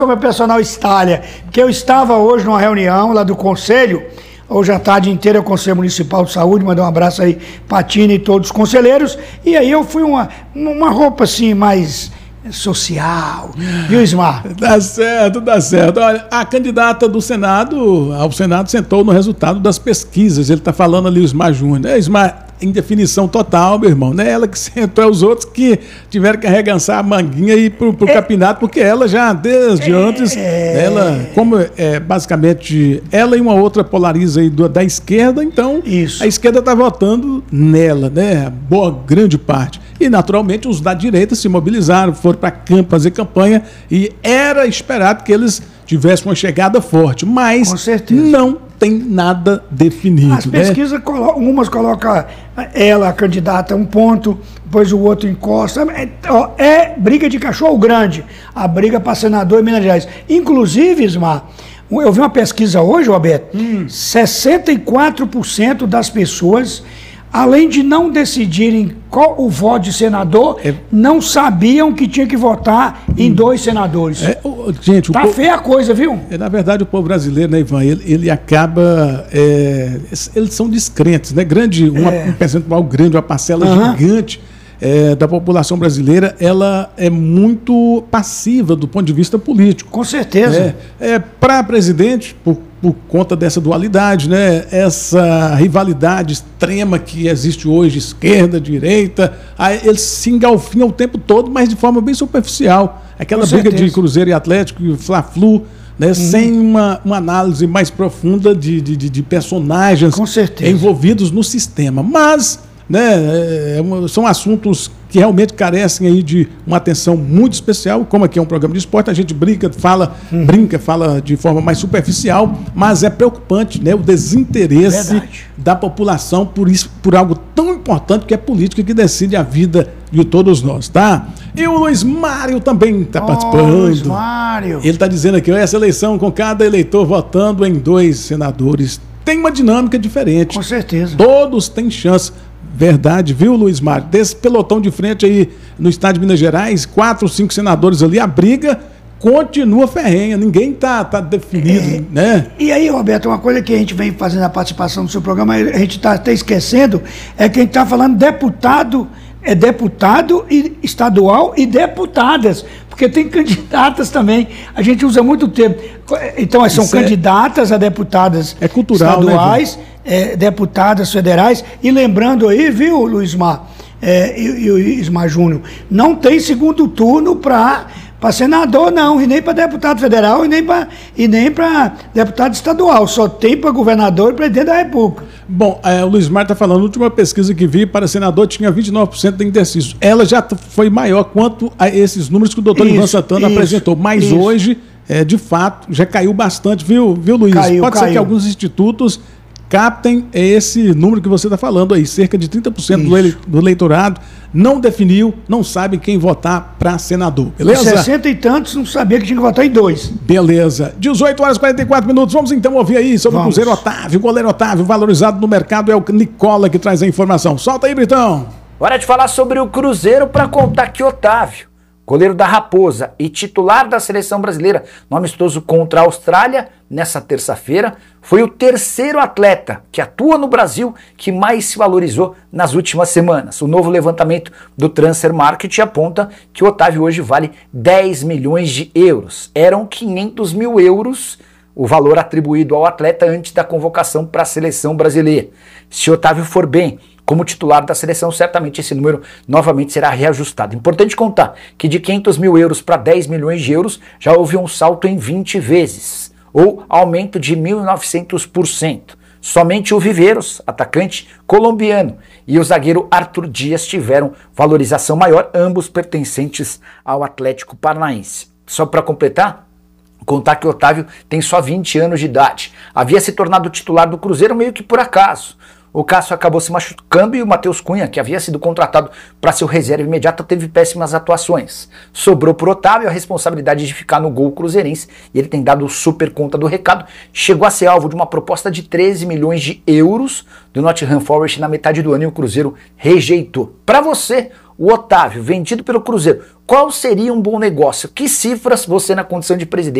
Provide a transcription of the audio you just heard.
Meu personal Estália, que eu estava hoje numa reunião lá do Conselho, hoje a tarde inteira o Conselho Municipal de Saúde, mandar um abraço aí para Tina e todos os conselheiros, e aí eu fui uma roupa assim mais social, viu, Ismar? Dá certo, dá certo. Olha, a candidata do Senado, ao Senado, sentou no resultado das pesquisas, ele está falando ali o Ismar Júnior, Ismar, em definição total, meu irmão, não é ela que sentou, é os outros que tiveram que arregaçar a manguinha e ir pro capinato, porque ela já, desde antes, ela, como basicamente, ela e uma outra polariza aí da esquerda, então isso. A esquerda está votando nela, né, boa grande parte. E, naturalmente, os da direita se mobilizaram, foram para campo fazer campanha e era esperado que eles tivessem uma chegada forte, mas com certeza não tem nada definido. As pesquisas, umas colocam ela, a candidata, um ponto, depois o outro encosta. É briga de cachorro grande, a briga para senador em Minas Gerais. Inclusive, Ismar, eu vi uma pesquisa hoje, Roberto, 64% das pessoas, além de não decidirem qual o voto de senador, não sabiam que tinha que votar em 2 senadores. Gente, tá feia a coisa, viu? Na verdade, o povo brasileiro, né, Ivan, ele acaba... eles são descrentes, né? Um percentual grande, uma parcela gigante da população brasileira, ela é muito passiva do ponto de vista político. Com certeza. Para presidente, por conta dessa dualidade, né? Essa rivalidade extrema que existe hoje, esquerda, direita, aí eles se engalfinham o tempo todo, mas de forma bem superficial. Aquela briga de Cruzeiro e Atlético, e Fla-Flu, né? Sem uma análise mais profunda de personagens envolvidos no sistema. Mas, né, são assuntos que realmente carecem aí de uma atenção muito especial, como aqui é um programa de esporte, a gente fala de forma mais superficial, mas é preocupante, né, o desinteresse da população por algo tão importante que é política, que decide a vida de todos nós, tá? E o Luiz Mário também está participando. Luiz Mário. Ele está dizendo aqui, essa eleição com cada eleitor votando em 2 senadores tem uma dinâmica diferente. Com certeza. Todos têm chance. Verdade, viu, Luiz Mário? Desse pelotão de frente aí no estado de Minas Gerais, 4 ou 5 senadores ali, a briga continua ferrenha, ninguém tá definido, né? E aí, Roberto, uma coisa que a gente vem fazendo a participação do seu programa, a gente está até esquecendo, é que a gente está falando deputado estadual e deputadas, porque tem candidatas também, a gente usa muito tempo. Então, são candidatas a deputadas estaduais, né, deputadas federais, e lembrando aí, viu, Luiz Mar e o Ismar Júnior, não tem segundo turno para senador, não, e nem para deputado federal, e nem para deputado estadual, só tem para governador e presidente da República. Bom, o Luiz Mário está falando, a última pesquisa que vi para senador tinha 29% de indeciso. Ela já foi maior quanto a esses números que o doutor Ivan Santana apresentou, mas hoje, de fato, já caiu bastante, viu Luiz? Pode ser que alguns institutos captem esse número que você está falando aí, cerca de 30% do eleitorado não definiu, não sabe quem votar para senador, beleza? 60 e tantos não sabia que tinha que votar em 2. Beleza. 18 horas e 44 minutos, vamos então ouvir aí sobre o Cruzeiro Otávio, o goleiro Otávio, valorizado no mercado, é o Nicola que traz a informação. Solta aí, Britão. Hora de falar sobre o Cruzeiro para contar que Otávio, goleiro da Raposa e titular da seleção brasileira no amistoso contra a Austrália, nessa terça-feira, foi o 3º atleta que atua no Brasil que mais se valorizou nas últimas semanas. O novo levantamento do Transfer Market aponta que o Otávio hoje vale 10 milhões de euros. Eram 500 mil euros o valor atribuído ao atleta antes da convocação para a seleção brasileira. Se o Otávio for bem como titular da seleção, certamente esse número novamente será reajustado. Importante contar que de 500 mil euros para 10 milhões de euros já houve um salto em 20 vezes, ou aumento de 1.900%. Somente o Viveiros, atacante colombiano, e o zagueiro Arthur Dias tiveram valorização maior, ambos pertencentes ao Atlético Paranaense. Só para completar, contar que o Otávio tem só 20 anos de idade. Havia se tornado titular do Cruzeiro meio que por acaso. O Cássio acabou se machucando e o Matheus Cunha, que havia sido contratado para ser o reserva imediato, teve péssimas atuações. Sobrou por Otávio a responsabilidade de ficar no gol cruzeirense e ele tem dado super conta do recado. Chegou a ser alvo de uma proposta de 13 milhões de euros do Nottingham Forest na metade do ano e o Cruzeiro rejeitou. Para você, o Otávio, vendido pelo Cruzeiro, qual seria um bom negócio? Que cifras você, na condição de presidente,